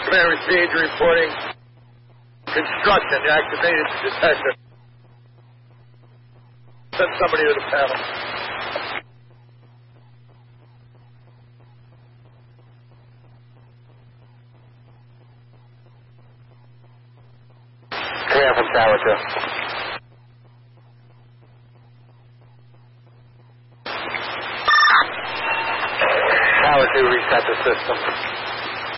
Command received, reporting construction. Activated detector. Send somebody to the panel. Command from Tower 2. Tower 2, reset the system.